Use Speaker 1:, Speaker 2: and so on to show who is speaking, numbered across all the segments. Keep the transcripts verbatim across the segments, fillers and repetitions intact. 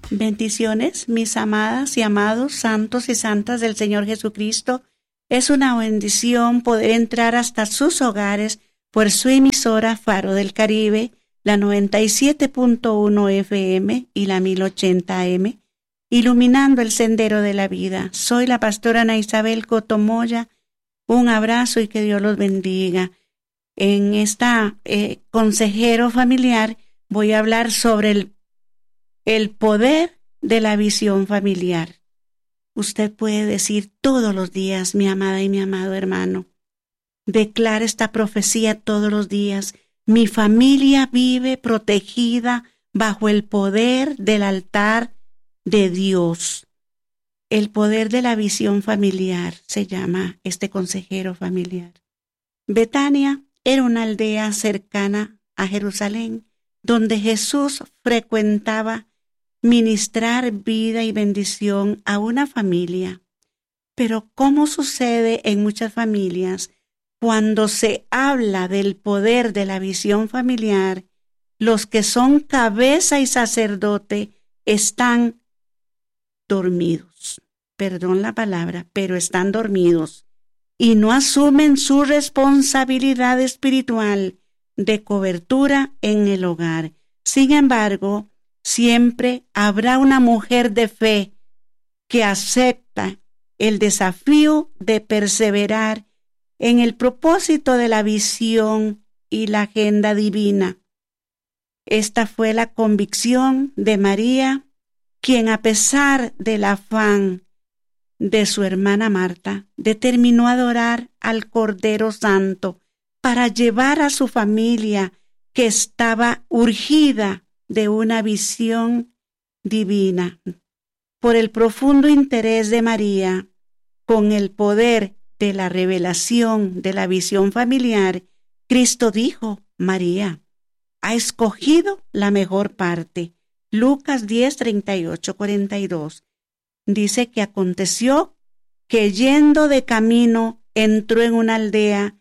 Speaker 1: Bendiciones, mis amadas y amados santos y santas del Señor Jesucristo. Es una bendición poder entrar hasta sus hogares por su emisora Faro del Caribe, la noventa y siete punto uno F M y la mil ochenta A M, iluminando el sendero de la vida. Soy la pastora Ana Isabel Cotomoya. Un abrazo y que Dios los bendiga. En esta eh, consejero familiar voy a hablar sobre el, el poder de la visión familiar. Usted puede decir todos los días, mi amada y mi amado hermano, declara esta profecía todos los días: mi familia vive protegida bajo el poder del altar de Dios. El poder de la visión familiar se llama este consejero familiar. Betania era una aldea cercana a Jerusalén, donde Jesús frecuentaba ministrar vida y bendición a una familia. Pero ¿cómo sucede en muchas familias? Cuando se habla del poder de la visión familiar, los que son cabeza y sacerdote están dormidos. Perdón la palabra, pero están dormidos y no asumen su responsabilidad espiritual de cobertura en el hogar. Sin embargo, siempre habrá una mujer de fe que acepta el desafío de perseverar en el propósito de la visión y la agenda divina. Esta fue la convicción de María, quien, a pesar del afán de su hermana Marta, determinó adorar al Cordero Santo para llevar a su familia, que estaba urgida de una visión divina. Por el profundo interés de María, con el poder de la revelación de la visión familiar, Cristo dijo: María ha escogido la mejor parte. Lucas diez, treinta y ocho, cuarenta y dos. Dice que aconteció que, yendo de camino, entró en una aldea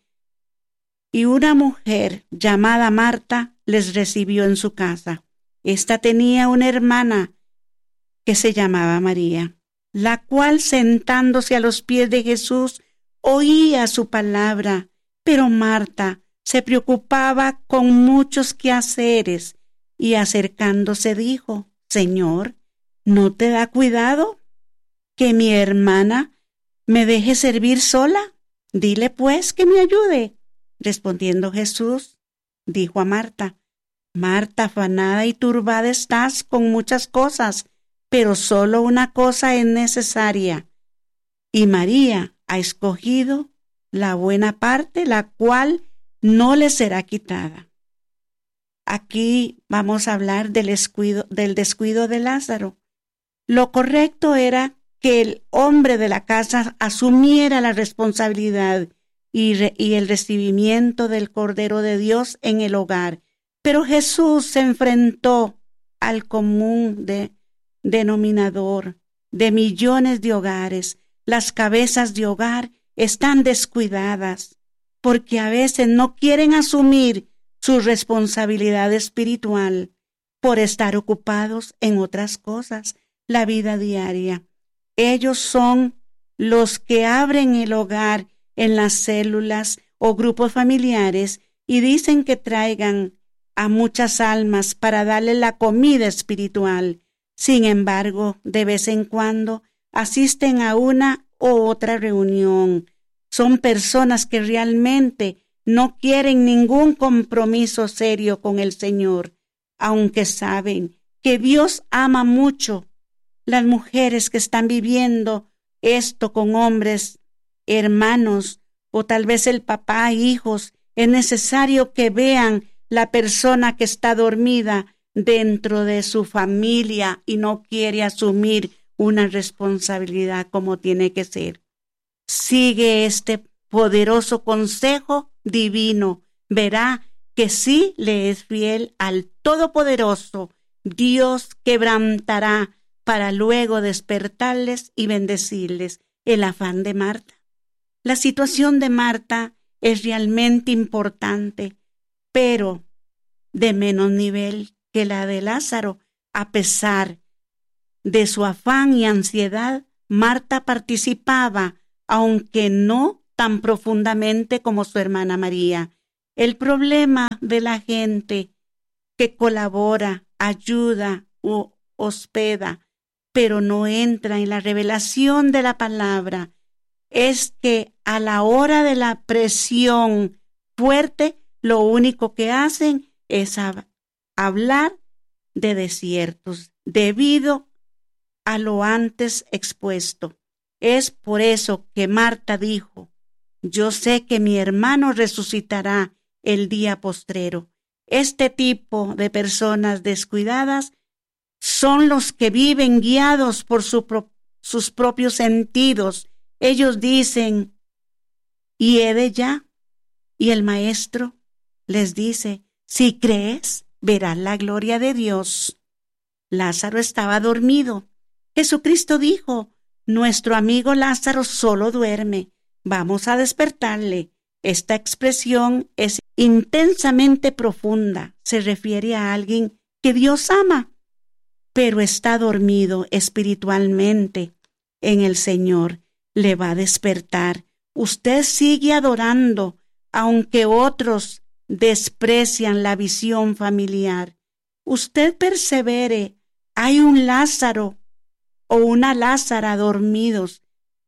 Speaker 1: y una mujer llamada Marta les recibió en su casa. Esta tenía una hermana que se llamaba María, la cual, sentándose a los pies de Jesús, oía su palabra. Pero Marta se preocupaba con muchos quehaceres y, acercándose, dijo: Señor, ¿no te da cuidado que mi hermana me deje servir sola? Dile pues que me ayude. Respondiendo Jesús, dijo a Marta: Marta, afanada y turbada estás con muchas cosas, pero solo una cosa es necesaria. Y María ha escogido la buena parte, la cual no le será quitada. Aquí vamos a hablar del descuido, del descuido de Lázaro. Lo correcto era que el hombre de la casa asumiera la responsabilidad y, re, y el recibimiento del Cordero de Dios en el hogar. Pero Jesús se enfrentó al común de, denominador de millones de hogares. Las cabezas de hogar están descuidadas porque a veces no quieren asumir su responsabilidad espiritual por estar ocupados en otras cosas, la vida diaria. Ellos son los que abren el hogar en las células o grupos familiares y dicen que traigan a muchas almas para darle la comida espiritual. Sin embargo, de vez en cuando asisten a una u otra reunión. Son personas que realmente no quieren ningún compromiso serio con el Señor, aunque saben que Dios ama mucho. Las mujeres que están viviendo esto con hombres, hermanos, o tal vez el papá, hijos, es necesario que vean la persona que está dormida dentro de su familia y no quiere asumir una responsabilidad como tiene que ser. Sigue este poderoso consejo divino, verá que sí le es fiel al Todopoderoso. Dios quebrantará para luego despertarles y bendecirles. El afán de Marta. La situación de Marta es realmente importante, pero de menos nivel que la de Lázaro, a pesar de su afán y ansiedad, Marta participaba, aunque no tan profundamente como su hermana María. El problema de la gente que colabora, ayuda o hospeda, pero no entra en la revelación de la palabra, es que a la hora de la presión fuerte, lo único que hacen es hab- hablar de desiertos, debido a lo antes expuesto. Es por eso que Marta dijo: yo sé que mi hermano resucitará el día postrero. Este tipo de personas descuidadas son los que viven guiados por su pro- sus propios sentidos. Ellos dicen: ¿y he de ya? Y el maestro les dice: si crees, verás la gloria de Dios. Lázaro estaba dormido. Jesucristo dijo: nuestro amigo Lázaro solo duerme. Vamos a despertarle. Esta expresión es intensamente profunda. Se refiere a alguien que Dios ama, pero está dormido espiritualmente en el Señor. Le va a despertar. Usted sigue adorando, aunque otros desprecian la visión familiar. Usted persevere. Hay un Lázaro o una Lázara dormidos.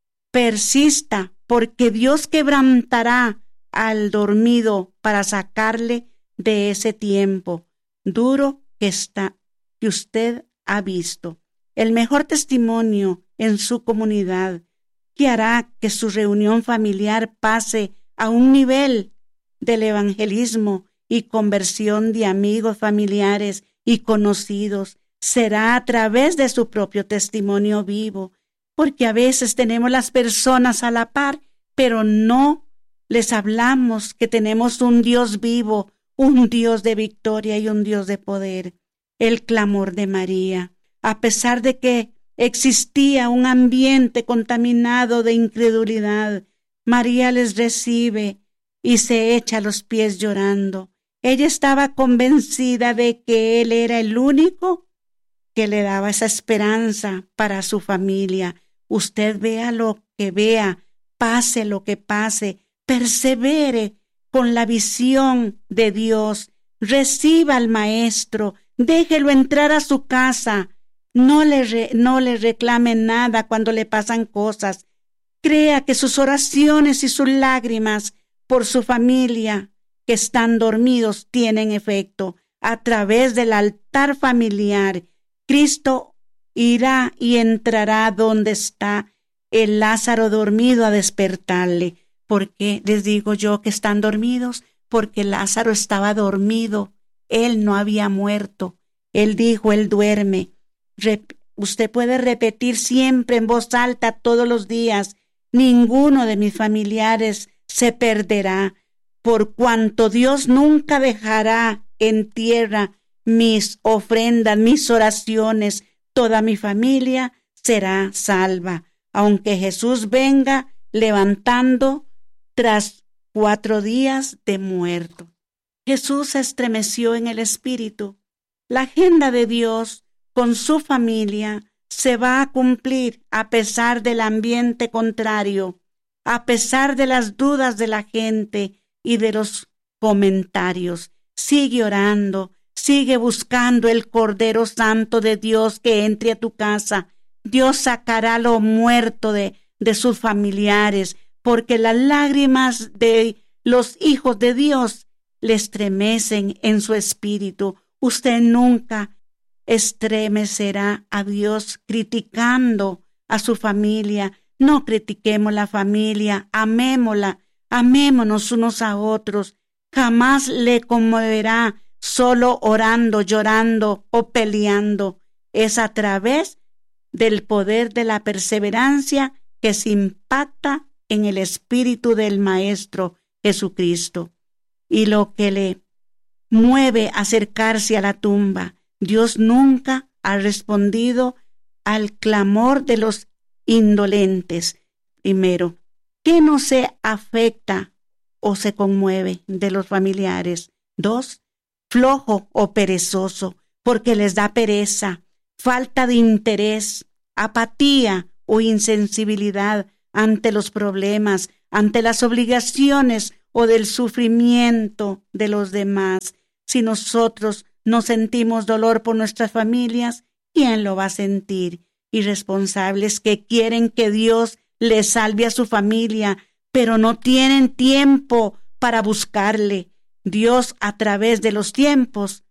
Speaker 1: Persista, porque Dios quebrantará al dormido para sacarle de ese tiempo duro que está, que usted ha visto. El mejor testimonio en su comunidad, que hará que su reunión familiar pase a un nivel del evangelismo y conversión de amigos, familiares y conocidos, será a través de su propio testimonio vivo, porque a veces tenemos las personas a la par, pero no les hablamos que tenemos un Dios vivo, un Dios de victoria y un Dios de poder. El clamor de María, a pesar de que existía un ambiente contaminado de incredulidad, María les recibe y se echa a los pies llorando. Ella estaba convencida de que Él era el único que le daba esa esperanza para su familia. Usted vea lo que vea, pase lo que pase, persevere con la visión de Dios, reciba al Maestro, déjelo entrar a su casa, no le, re, no le reclame nada cuando le pasan cosas. Crea que sus oraciones y sus lágrimas por su familia que están dormidos tienen efecto. A través del altar familiar, Cristo irá y entrará donde está el Lázaro dormido a despertarle. ¿Por qué les digo yo que están dormidos? Porque Lázaro estaba dormido. Él no había muerto. Él dijo: él duerme. Rep- usted puede repetir siempre en voz alta todos los días: ninguno de mis familiares se perderá, por cuanto Dios nunca dejará en tierra mis ofrendas, mis oraciones. Toda mi familia será salva, aunque Jesús venga levantando tras cuatro días de muerto. Jesús se estremeció en el espíritu. La agenda de Dios con su familia se va a cumplir a pesar del ambiente contrario, a pesar de las dudas de la gente y de los comentarios. Sigue orando, sigue buscando el Cordero Santo de Dios que entre a tu casa. Dios sacará lo muerto de, de sus familiares, porque las lágrimas de los hijos de Dios le estremecen en su espíritu. Usted nunca estremecerá a Dios criticando a su familia. No critiquemos la familia, amémosla, amémonos unos a otros. Jamás le conmoverá solo orando, llorando o peleando. Es a través del poder de la perseverancia que se impacta en el espíritu del Maestro Jesucristo. Y lo que le mueve a acercarse a la tumba. Dios nunca ha respondido al clamor de los indolentes. Primero, ¿qué no se afecta o se conmueve de los familiares? Dos, flojo o perezoso, porque les da pereza. falta de interés, apatía o insensibilidad ante los problemas, ante las obligaciones o del sufrimiento de los demás. Si nosotros no sentimos dolor por nuestras familias, ¿quién lo va a sentir? Irresponsables que quieren que Dios les salve a su familia, pero no tienen tiempo para buscarle. Dios, a través de los tiempos,